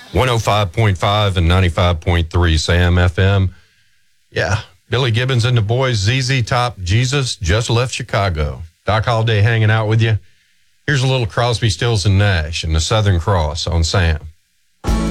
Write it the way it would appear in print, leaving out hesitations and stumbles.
105.5 and 95.3 Sam FM. Yeah, Billy Gibbons and the boys, ZZ Top, Jesus just left Chicago. Doc Holliday hanging out with you. Here's a little Crosby, Stills, and Nash and the Southern Cross on Sam.